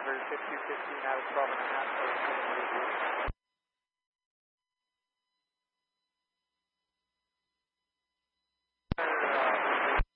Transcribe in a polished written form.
November 5215 out of 12 and a half.